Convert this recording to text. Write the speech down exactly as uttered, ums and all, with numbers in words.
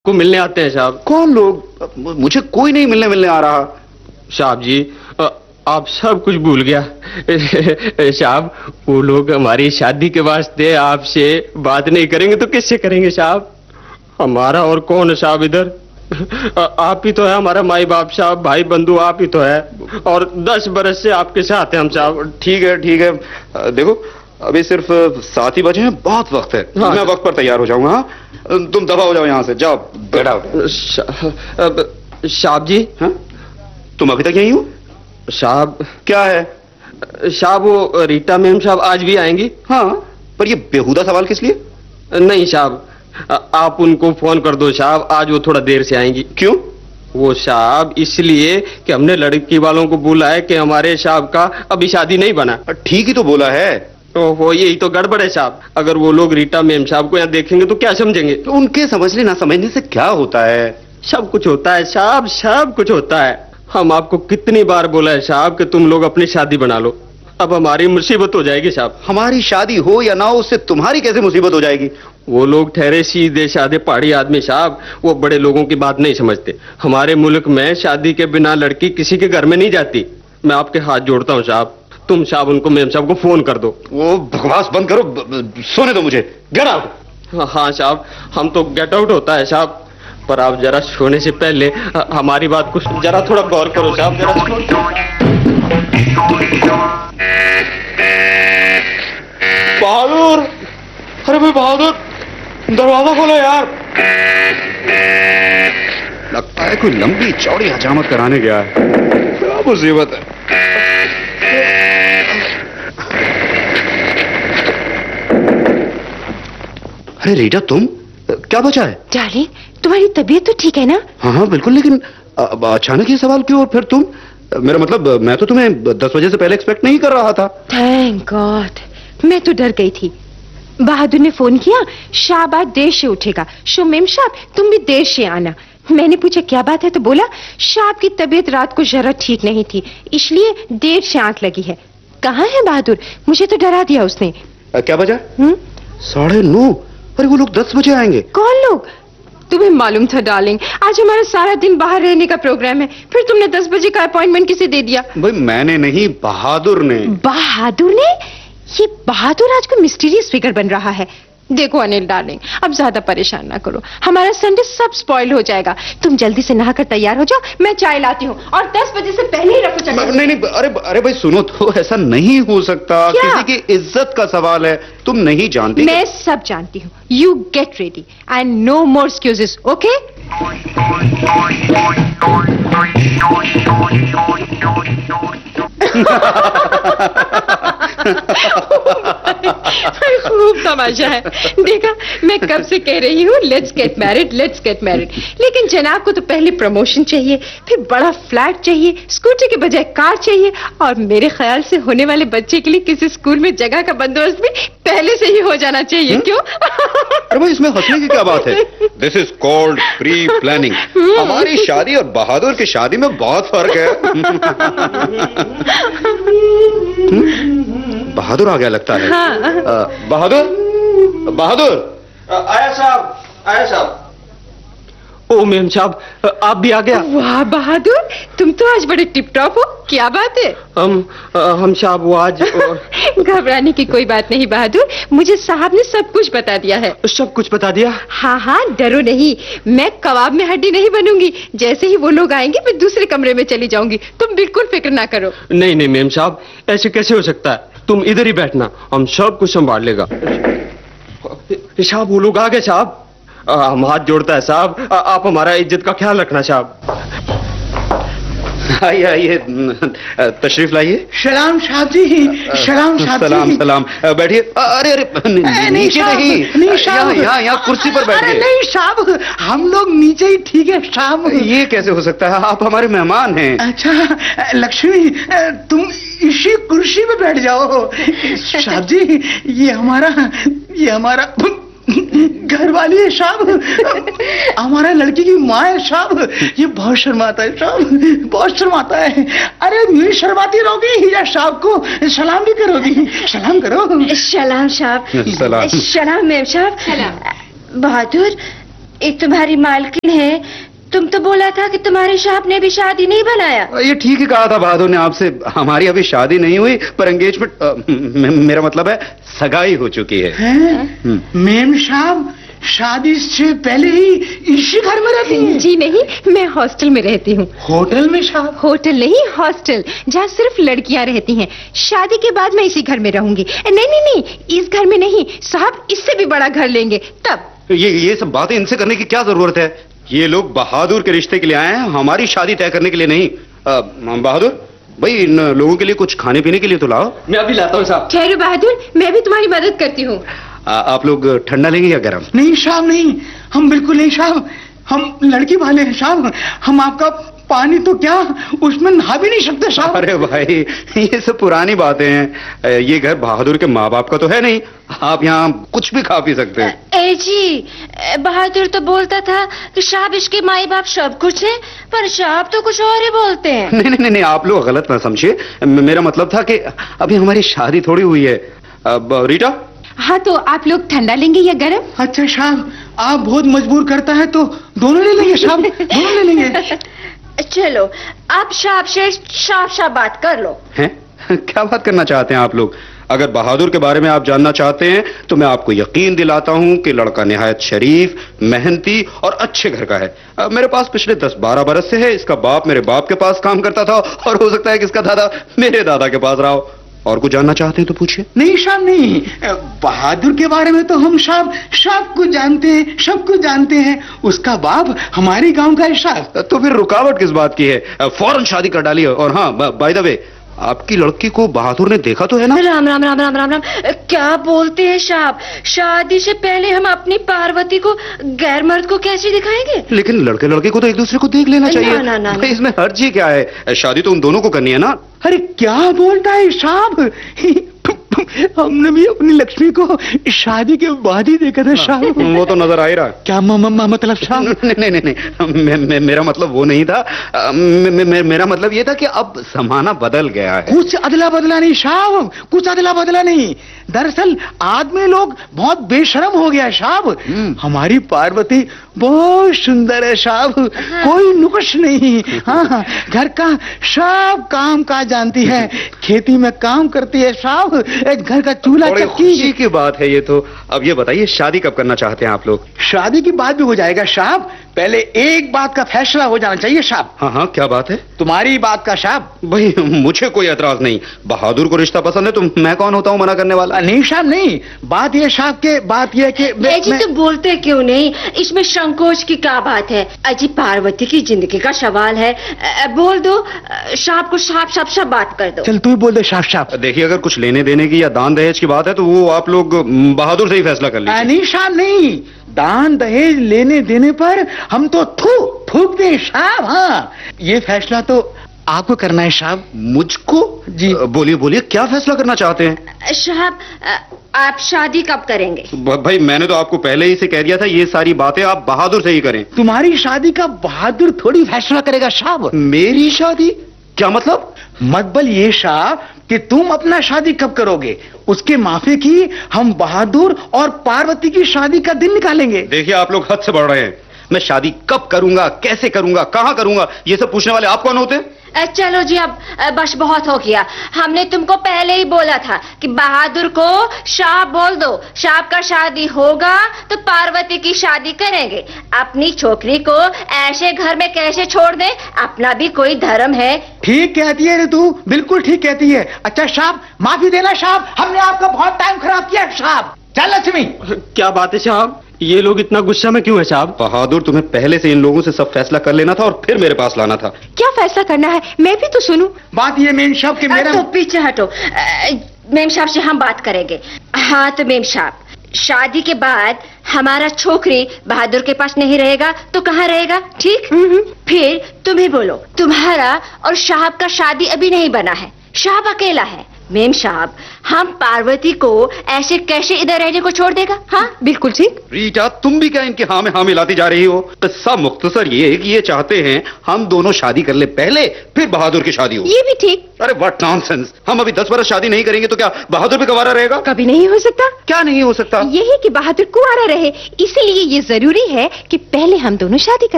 को मिलने आते हैं साहब। कौन लोग? मुझे कोई नहीं मिलने मिलने आ रहा। साहब जी, आप सब कुछ भूल गया। साहब, वो लोग हमारी शादी के वास्ते आपसे बात नहीं करेंगे तो किससे करेंगे साहब? हमारा और कौन है साहब इधर? आप ही तो है हमारा माई बाप साहब, भाई बंधु आप ही तो है, और दस बरस से आपके साथ हैं हम साहब। ठीक है ठीक है, देखो अभी सिर्फ सात ही बजे हैं, बहुत वक्त है। हाँ। मैं वक्त पर तैयार हो जाऊंगा। हाँ? तुम दफा हो जाओ यहाँ से, जाओ गेट आउट। साहब जी। हाँ? तुम अभी तक यहीं हो? साहब क्या है? साहब वो रीटा मैम साहब आज भी आएंगी। हाँ, पर ये बेहुदा सवाल किस लिए? नहीं साहब, आप उनको फोन कर दो साहब, आज वो थोड़ा देर से आएंगी। क्यों? वो साहब इसलिए कि हमने लड़की वालों को बोला है कि हमारे साहब का अभी शादी नहीं बना। ठीक ही तो बोला है। ओहो, यही तो गड़बड़ है साहब। अगर वो लोग रीटा मैम साहब को यहाँ देखेंगे तो क्या समझेंगे? तो उनके समझने ना समझने से क्या होता है? सब कुछ होता है साहब, सब कुछ होता है। हम आपको कितनी बार बोला है साहब कि तुम लोग अपनी शादी बना लो। अब हमारी मुसीबत हो जाएगी साहब। हमारी शादी हो या ना हो, उससे तुम्हारी कैसे मुसीबत हो जाएगी? वो लोग ठहरे सीधे साधे पहाड़ी आदमी साहब, वो बड़े लोगों की बात नहीं समझते। हमारे मुल्क में शादी के बिना लड़की किसी के घर में नहीं जाती। मैं आपके हाथ जोड़ता हूँ साहब, तुम साहब उनको मैम साहब को फोन कर दो। वो बकवास बंद करो, सोने दो मुझे। Get out. हाँ साहब, हम तो गेट आउट होता है साहब, पर आप जरा सोने से पहले हमारी बात को जरा थोड़ा गौर करो साहब। जरा बहादुर, अरे भाई बहादुर, दरवाजा खोलो यार। लगता है कोई लंबी चौड़ी हजामत कराने गया है। क्या मुसीबत है? अरे रीटा, तुम क्या बचा है? डार्लिंग, तुम्हारी तबीयत तो ठीक है ना? हाँ हाँ बिल्कुल, लेकिन अचानक ये सवाल क्यों? और फिर तुम? मेरा मतलब, मैं तो तुम्हें दस बजे से पहले एक्सपेक्ट नहीं कर रहा था। थैंक गॉड, मैं तो डर गई थी। बहादुर ने फोन किया, शाबाश देर से उठेगा, शो मेम साहब तुम भी देर से आना। मैंने पूछा क्या बात है, तो बोला शाह की तबीयत रात को जरा ठीक नहीं थी, इसलिए देर से आंख लगी है। कहाँ है बहादुर? मुझे तो डरा दिया उसने। आ, क्या बजा? हम्म, साढ़े नौ। अरे वो लोग दस बजे आएंगे। कौन लोग? तुम्हें मालूम था डार्लिंग, आज हमारा सारा दिन बाहर रहने का प्रोग्राम है, फिर तुमने दस बजे का अपॉइंटमेंट किसे दे दिया? भाई मैंने नहीं, बहादुर ने। बहादुर ने? ये बहादुर आज को मिस्टीरियस फिगर बन रहा है। देखो अनिल डार्लिंग, अब ज्यादा परेशान ना करो, हमारा संडे सब स्पॉइल हो जाएगा। तुम जल्दी से नहाकर तैयार हो जाओ, मैं चाय लाती हूँ, और दस बजे से पहले ही रखो चक्कर। नहीं नहीं, अरे अरे भाई सुनो तो, ऐसा नहीं हो सकता। किसी की इज्जत का सवाल है, तुम नहीं जानती। मैं सब जानती हूँ। You get ready and no more excuses, okay? खूब तमाशा है। देखा, मैं कब से कह रही हूँ let's get married, let's get married, लेकिन जनाब को तो पहले प्रमोशन चाहिए, फिर बड़ा फ्लैट चाहिए, स्कूटी के बजाय कार चाहिए, और मेरे ख्याल से होने वाले बच्चे के लिए किसी स्कूल में जगह का बंदोबस्त भी पहले से ही हो जाना चाहिए। क्यों? अरे भाई इसमें हंसने की क्या बात है? This is called pre planning. हमारी शादी और बहादुर की शादी में बहुत फर्क है। बहादुर आ गया लगता है। हाँ। आ, बहादुर, बहादुर। आया साहब, आया साहब। ओ मैम साहब, आप भी आ गया। वाह बहादुर, तुम तो आज बड़े टिप टॉप हो, क्या बात है? हम हम साहब वो आज घबराने की कोई बात नहीं बहादुर, मुझे साहब ने सब कुछ बता दिया है। सब कुछ बता दिया? हाँ हाँ, डरो नहीं, मैं कबाब में हड्डी नहीं बनूंगी। जैसे ही वो लोग आएंगे मैं दूसरे कमरे में चली जाऊंगी, तुम बिल्कुल फिक्र ना करो। नहीं नहीं मैम साहब, ऐसे कैसे हो सकता है? तुम इधर ही बैठना, हम सब कुछ संभाल लेगा। साहब वो लोग आ गए साहब। हम हाथ जोड़ता है साहब, आप हमारा इज्जत का ख्याल रखना साहब। आइए आइए, तशरीफ लाइए। सलाम साहब जी, सलाम साहब जी। सलाम सलाम, बैठिए। अरे अरे नहीं साहब, नहीं साहब, यहाँ यहाँ कुर्सी पर बैठिए। अरे नहीं साहब, हम लोग नीचे ही ठीक है साहब। ये कैसे हो सकता है? आप हमारे मेहमान हैं। अच्छा लक्ष्मी, तुम इसी कुर्सी पे बैठ जाओ। साहब जी, ये हमारा ये हमारा घर वाली है साहब, हमारा लड़की की माँ है साहब। ये बहुत शर्माता है साहब, बहुत शर्माता है। अरे नहीं शर्माती रहोगी या साहब को सलाम भी करोगी? सलाम करो। सलाम साहब। सलाम सलाम मैम साहब। बहादुर, ये तुम्हारी मालकिन है। तुम तो बोला था कि तुम्हारे साहब ने भी शादी नहीं बनाया। ये ठीक ही कहा था बहादुर ने आपसे। हमारी अभी शादी नहीं हुई, पर एंगेजमेंट, मेरा मतलब है सगाई हो चुकी है, है? मेम साहब शादी से पहले ही इसी घर में रहती हैं? जी नहीं, मैं हॉस्टल में रहती हूँ। होटल में साहब? होटल नहीं, हॉस्टल, जहाँ सिर्फ लड़कियाँ रहती हैं। शादी के बाद मैं इसी घर में रहूंगी। नहीं नहीं नहीं, इस घर में नहीं साहब, इससे भी बड़ा घर लेंगे तब। ये ये सब बातें इनसे करने की क्या जरूरत है? ये लोग बहादुर के रिश्ते के लिए आए हैं, हमारी शादी तय करने के लिए नहीं। आ, बहादुर भाई, इन लोगों के लिए कुछ खाने पीने के लिए तो लाओ। मैं अभी लाता हूँ साहब। ठहरो बहादुर, मैं भी तुम्हारी मदद करती हूँ। आप लोग ठंडा लेंगे या गर्म? नहीं साहब नहीं, हम बिल्कुल नहीं साहब, हम लड़की वाले हैं साहब। हम आपका पानी तो क्या, उसमें नहा भी नहीं सकते साहब। अरे भाई, ये सब पुरानी बातें हैं। ये घर बहादुर के माँ बाप का तो है नहीं, आप यहाँ कुछ भी खा पी सकते हैं। ए जी, बहादुर तो बोलता था कि साहब इसके माई बाप सब कुछ है, पर साहब तो कुछ और ही बोलते हैं। नहीं नहीं नहीं, आप लोग गलत ना समझिए। मेरा मतलब था कि अभी हमारी शादी थोड़ी हुई है। अब रीटा? हाँ, तो आप लोग ठंडा लेंगे या गरम? अच्छा साहब, आप बहुत मजबूर करता है तो दोनों ले लेंगे साहब, दोनों ले लेंगे। चलो, आप साहब से साफ साफ बात कर लो। हैं? क्या बात करना चाहते हैं आप लोग? अगर बहादुर के बारे में आप जानना चाहते हैं तो मैं आपको यकीन दिलाता हूं कि लड़का निहायत शरीफ, मेहनती और अच्छे घर का है। अब मेरे पास पिछले दस बारह बरस से है। इसका बाप मेरे बाप के पास काम करता था, और हो सकता है कि इसका दादा मेरे दादा के पास रहा हो। और कुछ जानना चाहते हैं तो पूछिए। नहीं साहब नहीं, बहादुर के बारे में तो हम साहब सब कुछ जानते हैं, सब कुछ जानते हैं। उसका बाप हमारे गांव का है साहब। तो फिर रुकावट किस बात की है? फौरन शादी कर डालिए। और हाँ, बाय द वे, आपकी लड़की को बहादुर ने देखा तो है ना? राम राम राम राम राम राम, क्या बोलते हैं साहब? शादी से पहले हम अपनी पार्वती को गैर मर्द को कैसे दिखाएंगे? लेकिन लड़के लड़के को तो एक दूसरे को देख लेना चाहिए। ना, ना, ना, ना। इसमें हर्ज ही क्या है? शादी तो उन दोनों को करनी है ना। अरे क्या बोलता है साहब? हमने भी अपनी लक्ष्मी को शादी के बाद ही देखा था साहब। वो तो नजर आ ही रहा। क्या मतलब साहब? नहीं नहीं नहीं, नहीं। मे, मे, मेरा मतलब वो नहीं था। मे, मे, मे, मेरा मतलब ये था कि अब जमाना बदल गया है। कुछ अदला बदला नहीं साहब, कुछ अदला बदला नहीं। दरअसल आदमी लोग बहुत बेशरम हो गया साहब। हमारी पार्वती बहुत सुंदर है साहब, कोई नुक्स नहीं। हाँ, घर का सब काम काज जानती है, खेती में काम करती है साहब, एक घर का चूल्हा बड़ी खुशी की बात है ये तो। अब ये बताइए, शादी कब करना चाहते हैं आप लोग? शादी की बात भी हो जाएगा साहब, पहले एक बात का फैसला हो जाना चाहिए साहब। हाँ हाँ, क्या बात है? तुम्हारी बात का साहब। भाई, मुझे कोई एतराज नहीं। बहादुर को रिश्ता पसंद है तो मैं कौन होता हूँ मना करने वाला? नहीं साहब नहीं, बात ये साहब के बात ये कि जी, तो बोलते क्यों नहीं? इसमें संकोच की क्या बात है? अजी, पार्वती की जिंदगी का सवाल है, बोल दो साहब को, साफ साफ सब बात कर दो। चल तू बोल दे साफ साफ। देखिए, अगर कुछ लेने देने की या दान दहेज की बात है तो वो आप लोग बहादुर से ही फैसला कर लीजिए। नहीं साहब नहीं, दान दहेज लेने देने पर हम तो थू थूक दे साहब। हाँ, ये फैसला तो आपको करना है साहब। मुझको? जी बोलिए बोलिए, क्या फैसला करना चाहते हैं साहब? आप शादी कब करेंगे? भाई, मैंने तो आपको पहले ही से कह दिया था, ये सारी बातें आप बहादुर से ही करें। तुम्हारी शादी का बहादुर थोड़ी फैसला करेगा साहब। मेरी शादी? क्या मतलब? मतलब ये साहब कि तुम अपना शादी कब करोगे, उसके माफी की हम बहादुर और पार्वती की शादी का दिन निकालेंगे। देखिए, आप लोग हद से बढ़ रहे हैं। मैं शादी कब करूंगा, कैसे करूंगा, कहां करूंगा, ये सब पूछने वाले आप कौन होते हैं? चलो जी, अब बस बहुत हो गया। हमने तुमको पहले ही बोला था कि बहादुर को शाह बोल दो। शाह का शादी होगा तो पार्वती की शादी करेंगे। अपनी छोकरी को ऐसे घर में कैसे छोड़ दे? अपना भी कोई धर्म है। ठीक कहती है तू, बिल्कुल ठीक कहती है। अच्छा साहब, माफी देना साहब, हमने आपका बहुत टाइम खराब किया साहब। चल लक्ष्मी। क्या बात है साहब? ये लोग इतना गुस्सा में क्यों है साहब? बहादुर, तुम्हें पहले से इन लोगों से सब फैसला कर लेना था और फिर मेरे पास लाना था। क्या फैसला करना है? मैं भी तो सुनूं। बात ये मेम साहब के मेरा तो पीछे हटो। मेम साहब से हम बात करेंगे। हाँ, तो मेम साहब, शादी के बाद हमारा छोकरी बहादुर के पास नहीं रहेगा तो कहाँ रहेगा? ठीक, फिर तुम ही बोलो। तुम्हारा और साहब का शादी अभी नहीं बना है, साहब अकेला है, मेम साहब, हम पार्वती को ऐसे कैसे इधर रहने को छोड़ देगा? हाँ बिल्कुल ठीक। रीटा, तुम भी क्या इनके हाँ में हाँ मिलाती जा रही हो? किस्सा मुख्तसर ये है कि ये चाहते हैं हम दोनों शादी कर ले पहले, फिर बहादुर की शादी हो। ये भी ठीक। अरे व्हाट नॉनसेंस! हम अभी दस बरस शादी नहीं करेंगे तो क्या बहादुर भी गवारा रहेगा? कभी नहीं हो सकता। क्या नहीं हो सकता? यही कि बहादुर कुंवारा रहे, इसीलिए ये जरूरी है कि पहले हम दोनों शादी करें।